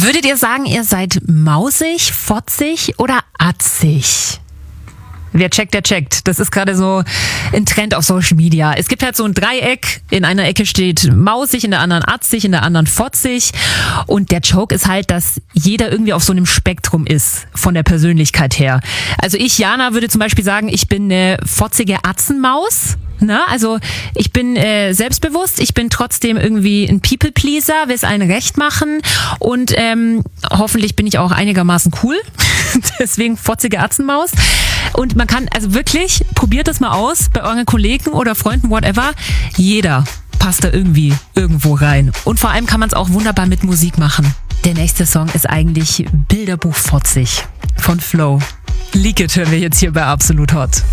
Würdet ihr sagen, ihr seid mausig, fotzig oder atzig? Wer checkt, der checkt. Das ist gerade so ein Trend auf Social Media. Es gibt halt so ein Dreieck. In einer Ecke steht mausig, in der anderen atzig, in der anderen fotzig. Und der Joke ist halt, dass jeder irgendwie auf so einem Spektrum ist, von der Persönlichkeit her. Also ich, Jana, würde zum Beispiel sagen, ich bin eine fotzige Atzenmaus. Na, also ich bin selbstbewusst, ich bin trotzdem irgendwie ein People-Pleaser, will es allen recht machen und hoffentlich bin ich auch einigermaßen cool. Deswegen fotzige Atzenmaus. Und man kann, also wirklich, probiert das mal aus bei euren Kollegen oder Freunden, whatever. Jeder passt da irgendwie irgendwo rein. Und vor allem kann man es auch wunderbar mit Musik machen. Der nächste Song ist eigentlich Bilderbuch fotzig von Flo. Leak It hören wir jetzt hier bei Absolut Hot.